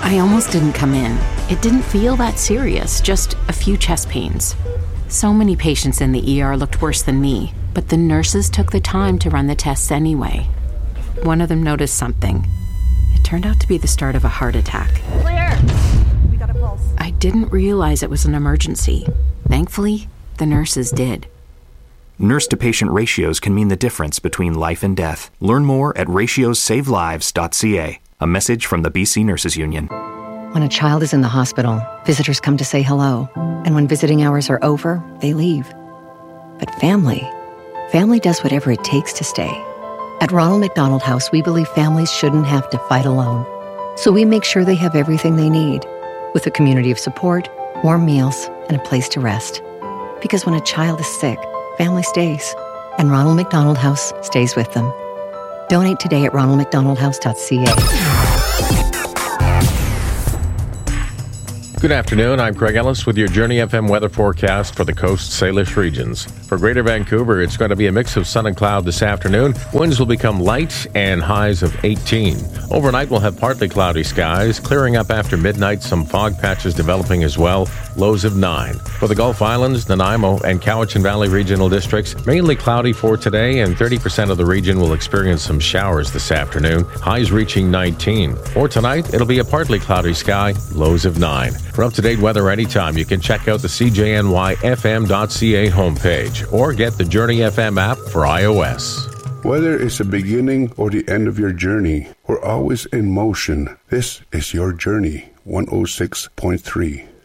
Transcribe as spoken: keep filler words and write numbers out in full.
I almost didn't come in. It didn't feel that serious, just a few chest pains. So many patients in the E R looked worse than me, but the nurses took the time to run the tests anyway. One of them noticed something. It turned out to be the start of a heart attack. Clear! We got a pulse. I didn't realize it was an emergency. Thankfully, the nurses did. Nurse-to-patient ratios can mean the difference between life and death. Learn more at ratios save lives dot c a. A message from the B C Nurses Union. When a child is in the hospital, visitors come to say hello. And when visiting hours are over, they leave. But family, family does whatever it takes to stay. At Ronald McDonald House, we believe families shouldn't have to fight alone. So we make sure they have everything they need, with a community of support, warm meals, and a place to rest. Because when a child is sick, family stays, and Ronald McDonald House stays with them. Donate today at ronald mcdonald house dot c a. Good afternoon. I'm Craig Ellis with your Journey F M weather forecast for the Coast Salish regions. For Greater Vancouver, it's going to be a mix of sun and cloud this afternoon. Winds will become light and highs of eighteen. Overnight, we'll have partly cloudy skies, clearing up after midnight, some fog patches developing as well, lows of nine. For the Gulf Islands, Nanaimo, and Cowichan Valley regional districts, mainly cloudy for today, and thirty percent of the region will experience some showers this afternoon, highs reaching nineteen. For tonight, it'll be a partly cloudy sky, lows of nine. For up-to-date weather anytime, you can check out the C J N Y F M dot C A homepage or get the Journey F M app for iOS. Whether it's the beginning or the end of your journey, we're always in motion. This is your Journey one oh six point three.